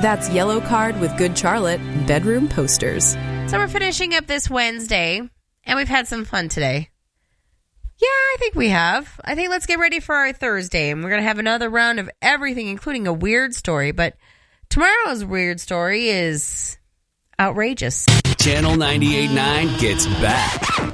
That's Yellow Card with Good Charlotte bedroom posters. So we're finishing up this Wednesday, and we've had some fun today. Yeah, I think we have. I think let's get ready for our Thursday, and we're going to have another round of everything, including a weird story. But tomorrow's weird story is outrageous. Channel 98.9 gets back.